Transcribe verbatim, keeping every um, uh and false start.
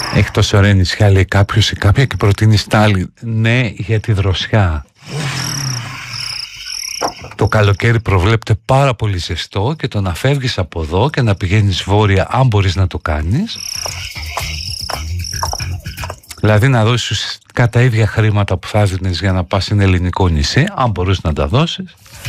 Έχει τόσο ωραία νησιά, λέει κάποιος ή κάποια, και προτείνει Στάλιν. Ναι, για τη δροσιά. Το καλοκαίρι προβλέπεται πάρα πολύ ζεστό και το να φεύγεις από εδώ και να πηγαίνεις βόρεια, αν μπορείς να το κάνεις, δηλαδή να δώσεις κατά ίδια χρήματα που θα έδινες για να πας σε ένα ελληνικό νησί, αν μπορείς να τα δώσεις,